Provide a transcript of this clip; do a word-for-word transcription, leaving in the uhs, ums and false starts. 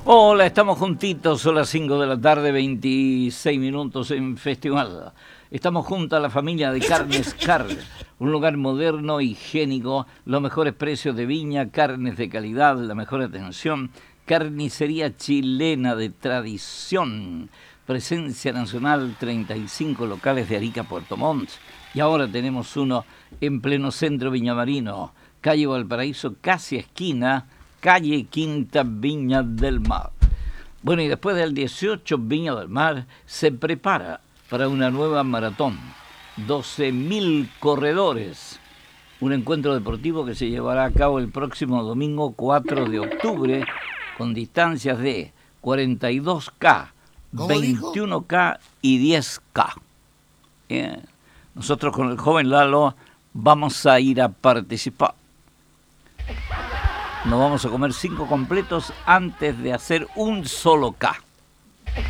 Hola, estamos juntitos, son las cinco de la tarde, veintiséis minutos en Festival. Estamos junto a la familia de Carnes Car, un lugar moderno, higiénico, los mejores precios de viña, carnes de calidad, la mejor atención, carnicería chilena de tradición, presencia nacional, treinta y cinco locales de Arica a Puerto Montt. Y ahora tenemos uno en pleno centro Viñamarino, calle Valparaíso, casi esquina, calle Quinta, Viña del Mar. Bueno, y después del dieciocho, Viña del Mar se prepara para una nueva maratón. doce mil corredores. Un encuentro deportivo que se llevará a cabo el próximo domingo cuatro de octubre con distancias de cuarenta y dos kilómetros, veintiuno kilómetros y diez kilómetros. Bien. Nosotros con el joven Lalo vamos a ir a participar. Nos vamos a comer cinco completos antes de hacer un solo K.